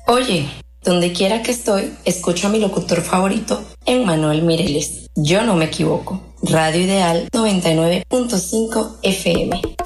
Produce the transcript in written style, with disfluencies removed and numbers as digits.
Oye, donde quiera que estoy, escucho a mi locutor favorito, Emmanuel Mireles. Yo no me equivoco. Radio Ideal 99.5 FM.